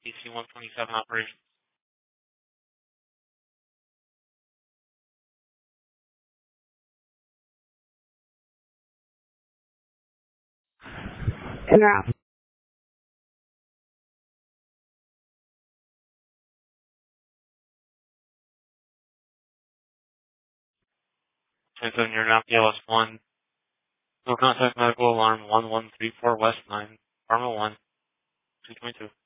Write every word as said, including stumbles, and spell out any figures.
D C one twenty-seven operation. Interrupt. twenty-seven, you're now P L S one. No contact medical alarm one one three four West nine, Pharma one, two twenty-two.